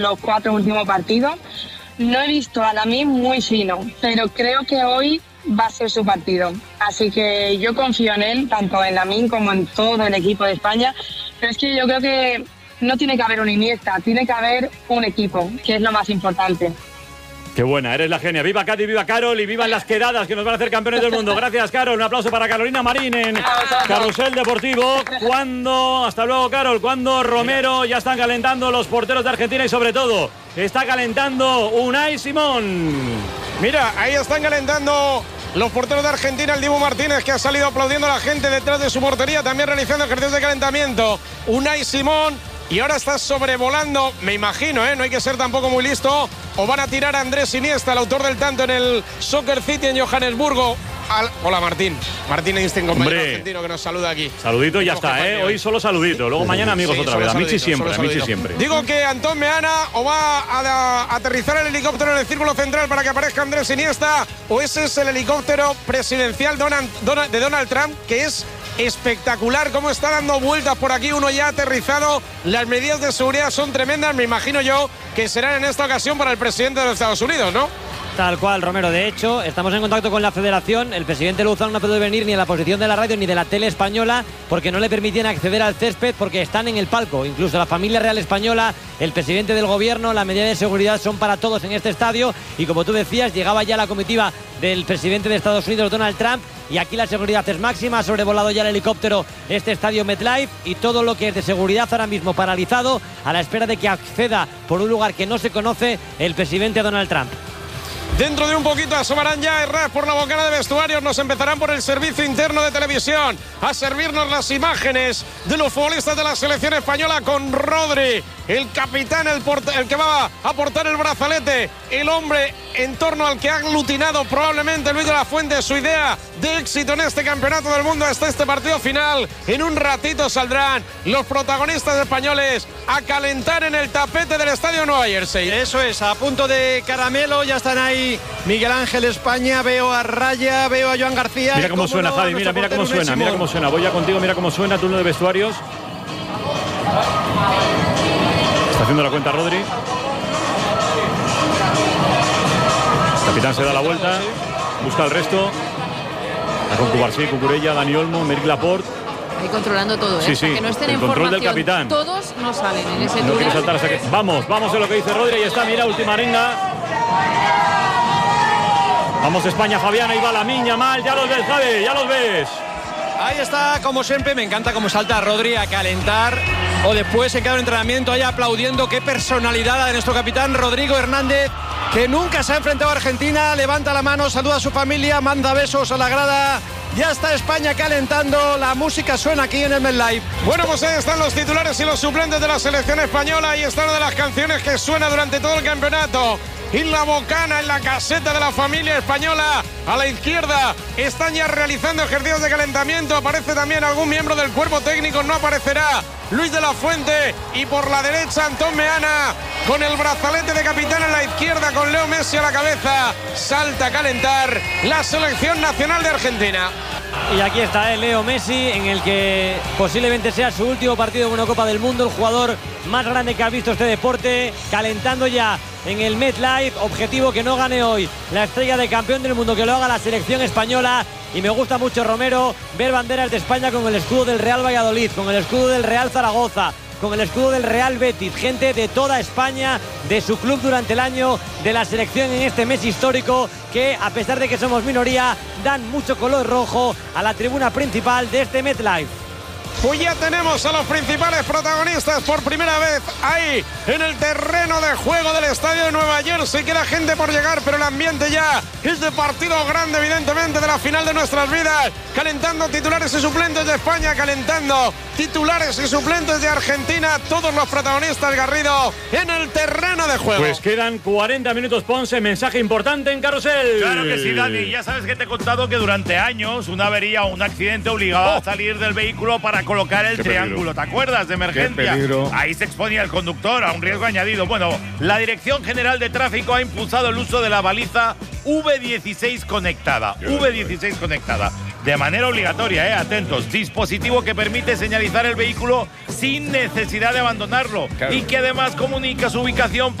los 4 últimos partidos. No he visto a Lamine muy fino, pero creo que hoy va a ser su partido. Así que yo confío en él, tanto en Lamine como en todo el equipo de España. Pero es que yo creo que no tiene que haber un Iniesta, tiene que haber un equipo, que es lo más importante. Qué buena, eres la genia. Viva Katy, viva Carol y vivan las quedadas que nos van a hacer campeones del mundo. Gracias, Carol. Un aplauso para Carolina Marín en Carrusel Deportivo. Hasta luego, Carol, cuando Romero ya están calentando los porteros de Argentina y sobre todo está calentando Unai Simón. Mira, ahí están calentando los porteros de Argentina, el Dibu Martínez, que ha salido aplaudiendo a la gente detrás de su portería, también realizando ejercicios de calentamiento. Unai Simón. Y ahora está sobrevolando, me imagino, no hay que ser tampoco muy listo, o van a tirar a Andrés Iniesta, el autor del tanto en el Soccer City en Johannesburgo. Hola Martín Einstein, compañero argentino que nos saluda aquí. Saludito y ya está, hoy solo saludito, luego mañana amigos otra vez, a Michi siempre. Digo que Antón Meana o va a aterrizar el helicóptero en el círculo central para que aparezca Andrés Iniesta, o ese es el helicóptero presidencial de Donald Trump, que es espectacular cómo está dando vueltas por aquí, uno ya aterrizado. Las medidas de seguridad son tremendas, me imagino yo que serán en esta ocasión para el presidente de los Estados Unidos, ¿no? Tal cual, Romero. De hecho, estamos en contacto con la federación. El presidente Lozano no puede venir ni a la posición de la radio ni de la tele española porque no le permitían acceder al césped porque están en el palco. Incluso la familia real española, el presidente del gobierno, la medida de seguridad son para todos en este estadio. Y como tú decías, llegaba ya la comitiva del presidente de Estados Unidos, Donald Trump, y aquí la seguridad es máxima. Ha sobrevolado ya el helicóptero este estadio MetLife y todo lo que es de seguridad ahora mismo paralizado a la espera de que acceda por un lugar que no se conoce el presidente Donald Trump. Dentro de un poquito asomarán ya Herrás por la bocana de vestuarios. Nos empezarán por el servicio interno de televisión a servirnos las imágenes de los futbolistas de la selección española con Rodri, el capitán, el que va a portar el brazalete, el hombre en torno al que ha aglutinado probablemente Luis de la Fuente su idea de éxito en este campeonato del mundo hasta este partido final. En un ratito saldrán los protagonistas españoles a calentar en el tapete del estadio Nueva Jersey. Eso es, a punto de caramelo, ya están ahí Miguel Ángel España, veo a Raya, veo a Joan García. Mira cómo suena, Javi, mira cómo suena, mira cómo suena. Voy ya contigo, mira cómo suena, turno de vestuarios. Está haciendo la cuenta Rodri. El capitán se da la vuelta, busca el resto. Está con Cubarsí, Cucurella, Dani Olmo, Meric Laporte. Ahí controlando todo, Sí, hasta que no estén el en control formación. del capitán. Todos no salen en ese No quiere túnel. saltar hasta que... Vamos en lo que dice Rodri. Ahí está, mira, última arenga. Vamos España, Fabián, ahí va la miña mal. Ya los ves, Javi, ya los ves. Ahí está, como siempre, me encanta cómo salta Rodri a calentar. O después en cada entrenamiento ahí aplaudiendo. Qué personalidad la de nuestro capitán Rodrigo Hernández, que nunca se ha enfrentado a Argentina. Levanta la mano, saluda a su familia, manda besos a la grada. Ya está España calentando, la música suena aquí en el MetLife. Bueno, pues ahí están los titulares y los suplentes de la selección española. Y está una de las canciones que suena durante todo el campeonato. En la bocana, en la caseta de la familia española, a la izquierda, están ya realizando ejercicios de calentamiento. Aparece también algún miembro del cuerpo técnico, no aparecerá Luis de la Fuente. Y por la derecha, Antón Meana, con el brazalete de capitán en la izquierda, con Leo Messi a la cabeza. Salta a calentar la selección nacional de Argentina. Y aquí está Leo Messi, en el que posiblemente sea su último partido en una Copa del Mundo, el jugador más grande que ha visto este deporte, calentando ya en el MetLife. Objetivo que no gane hoy la estrella de campeón del mundo, que lo haga la selección española. Y me gusta mucho, Romero, ver banderas de España con el escudo del Real Valladolid, con el escudo del Real Zaragoza, con el escudo del Real Betis, gente de toda España, de su club durante el año, de la selección en este mes histórico, que a pesar de que somos minoría, dan mucho color rojo a la tribuna principal de este MetLife. Pues ya tenemos a los principales protagonistas por primera vez ahí en el terreno de juego del estadio de Nueva Jersey. Queda gente por llegar, pero el ambiente ya es de partido grande, evidentemente, de la final de nuestras vidas. Calentando titulares y suplentes de España, calentando titulares y suplentes de Argentina. Todos los protagonistas, Garrido, en el terreno de juego. Pues quedan 40 minutos, Ponce. Mensaje importante en Carrusel. Claro que sí, Dani. Ya sabes que te he contado que durante años una avería o un accidente obligaba a salir del vehículo para colocar el triángulo. ¿Te acuerdas? De emergencia. Ahí se exponía el conductor a un riesgo añadido. Bueno, la Dirección General de Tráfico ha impulsado el uso de la baliza V16 conectada. V16 conectada. de manera obligatoria, atentos, dispositivo que permite señalizar el vehículo sin necesidad de abandonarlo y que además comunica su ubicación